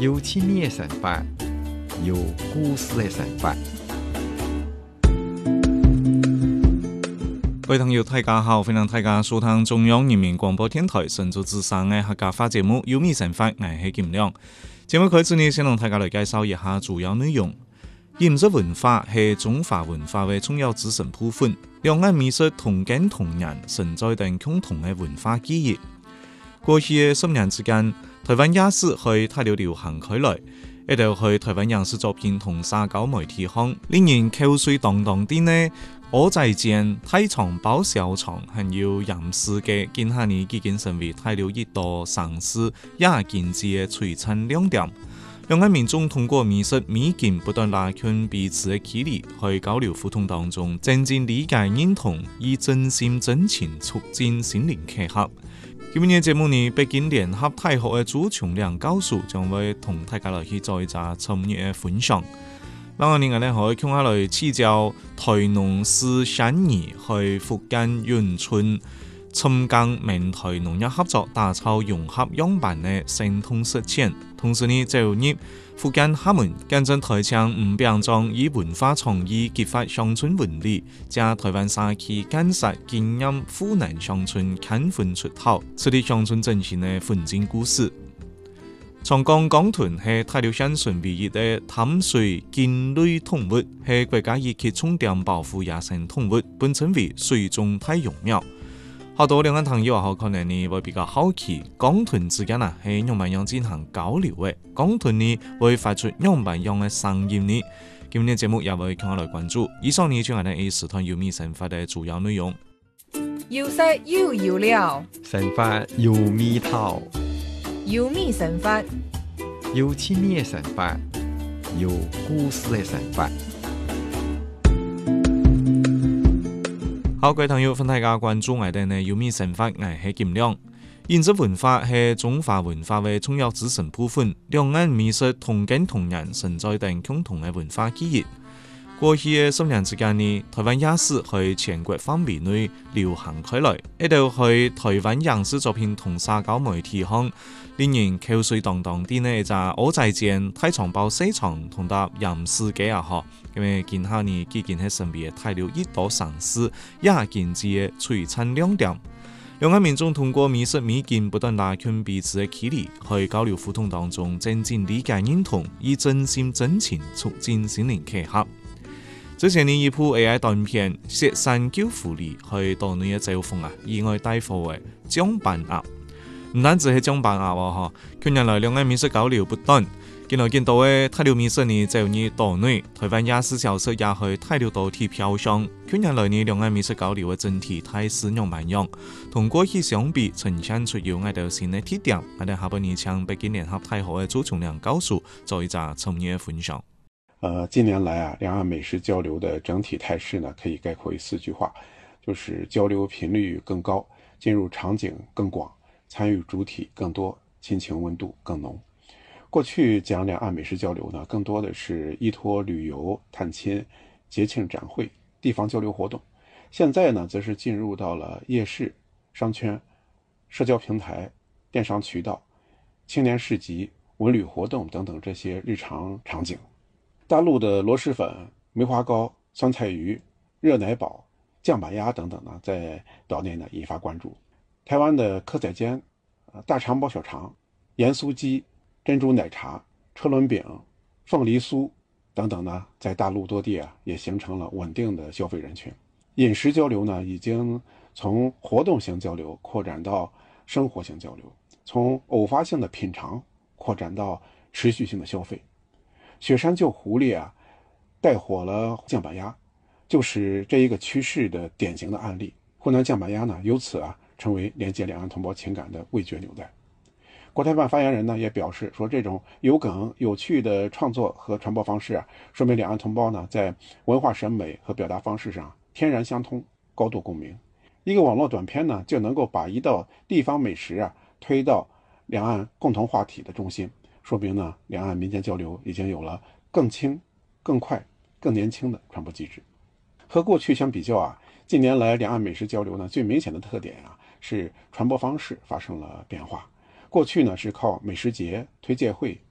有亲密的想法，有故事的想法。 各位朋友，大家好，歡迎大家收聽中央人民廣播電台晨早之聲嘅客家話節目《有米神法》，我係金亮。節目開始呢，先同大家來介紹一下主要內容。飲食文化係中華文化嘅重要組成部分，兩岸美食同根同源，承載定共同嘅文化記憶。過去嘅10年之間，台灣夜市喺大陸流行開來，一度去台灣影視作品同社交媒體上，令人口水蕩蕩啲呢。蚵仔煎、大腸包小腸，還有鹽絲嘅，近下年已經成為大陸一道城市夜經濟嘅璀璨亮點。兩岸民眾通過美食美景不斷拉近彼此嘅距離，喺交流互動當中增進理解認同，以真心真情促進心靈契合。今日節目呢，北京聯合大學嘅朱瓊亮教授將會同大家來去做一個深入嘅分享。然後另外呢，可以傾下來請教台農師善義去福建遠春深耕閩台農業合作打造融合樣板的成功實踐。同時呢，就入福建廈門見證台腔五餅裝以文化創意結發鄉村文理，加台灣社區建設經驗湖南鄉村看分出頭，此地鄉村振興的奮進故事。長江江豚係大陸縣純唯一的淡水鯨類動物，係國家一級重點保護野生動物，本稱為水中太陽鳥。好多兩岸朋友可能呢會比較好奇，江豚之間係樣樣進行交流嘅，江豚呢會發出樣嘅聲音呢。今日節目也會向來關注。以上呢就係A時段有米神法嘅主要內容。 有食又有料， 神法有味道， 有米神法， 有親密的想法，有故事的想法。 好，各位朋友，歡迎大家關注我哋嘅有米神法，我係金亮。飲食文化係中華文化嘅重要組成部分，兩岸美食同根同源，承載定共同嘅文化記憶。過去嘅10年之間呢，台灣夜市喺全國範圍內流行開來，一度去台灣影視作品同社交媒體上，令人口水蕩蕩啲呢，就蚵仔煎、大腸包小腸同搭鹽絲雞啊嗬，咁嘅近下呢，已經係成為大陸一道城市夜經濟嘅璀璨亮點。兩岸民眾通過美食美景不斷拉近彼此嘅距離，喺交流互動當中增進理解認同，以真心真情促進心靈契合。之前呢一部 AI 短片《雪山救狐狸》去島內嘅走訪意外帶貨嘅獎板鴨，唔單止係獎板鴨喎，近年來兩岸美食交流不斷，見到嘅大陸美食呢就入島內，台灣夜市小吃也去大陸島體飄香。近年來呢兩岸美食交流嘅整體態勢樣，同過去相比呈現出有愛到新嘅特點。我哋下半年請北京聯合大學嘅朱瓊亮教授做一個深入嘅分享。 近年來兩岸美食交流的整體態勢呢，可以概括為4句話，就是交流頻率更高，進入場景更廣，參與主體更多，親情溫度更濃。過去講兩岸美食交流呢，更多的是依託旅遊、探親、節慶展會、地方交流活動。現在呢，則是進入到了夜市、商圈、社交平台、電商渠道、青年市集、文旅活動等等這些日常場景。大陸的螺螄粉、梅花糕、酸菜魚、熱奶堡、醬板鴨等等呢，在島內呢引發關注。台灣的蚵仔煎、大腸包小腸、鹽酥雞、珍珠奶茶、車輪餅、鳳梨酥等等呢，在大陸多地也形成了穩定的消費人群。飲食交流呢，已經從活動型交流擴展到生活型交流，從偶發性的品嘗擴展到持續性的消費。雪山救狐狸帶火了醬板鴨，就是這一個趨勢的典型的案例。湖南醬板鴨呢，由此成為連接兩岸同胞情感的味覺紐帶。國台辦發言人呢也表示說，這種有梗有趣的創作和傳播方式說明兩岸同胞呢在文化審美和表達方式上天然相通，高度共鳴。一個網絡短片呢就能夠把一道地方美食推到兩岸共同話題的中心，說明呢兩岸民間交流已經有了更輕、更快、更年輕的傳播機制。和過去相比較近年來兩岸美食交流呢最明顯的特點是傳播方式發生了變化。過去呢是靠美食節、推介會、